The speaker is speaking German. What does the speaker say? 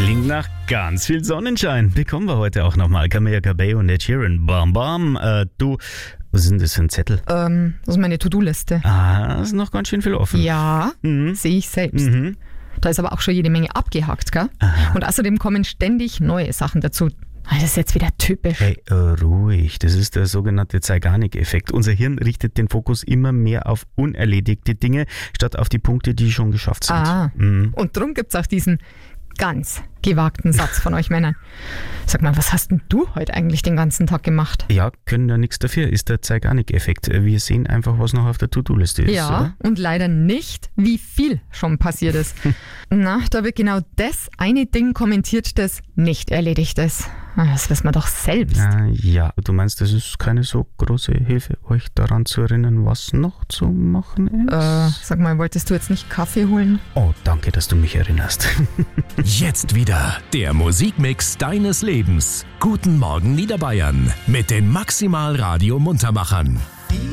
Klingt nach ganz viel Sonnenschein. Bekommen wir heute auch nochmal. Camila Cabello und Ed Sheeran. Bam, bam. Was ist denn das für ein Zettel? Das ist meine To-Do-Liste. Ist noch ganz schön viel offen. Ja, sehe ich selbst. Da ist aber auch schon jede Menge abgehakt, gell? Aha. Und außerdem kommen ständig neue Sachen dazu. Das ist jetzt wieder typisch. Hey, ruhig. Das ist der sogenannte Zeigarnik-Effekt. Unser Hirn richtet den Fokus immer mehr auf unerledigte Dinge, statt auf die Punkte, die schon geschafft sind. Und darum gibt es auch diesen ganz gewagten Satz von euch Männern. Sag mal, was hast denn du heute eigentlich den ganzen Tag gemacht? Ja, können ja nichts dafür, ist der Zeigarnik-Effekt. Wir sehen einfach, was noch auf der To-Do-Liste ist. Ja, oder? und leider nicht, wie viel schon passiert ist. Na, da wird genau das eine Ding kommentiert, das nicht erledigt ist. Das wissen wir doch selbst. Ja, du meinst, das ist keine so große Hilfe, euch daran zu erinnern, was noch zu machen ist? Sag mal, wolltest du jetzt nicht Kaffee holen? Oh, danke, dass du mich erinnerst. Jetzt wieder der Musikmix deines Lebens. Guten Morgen Niederbayern mit den Maximal Radio Muntermachern.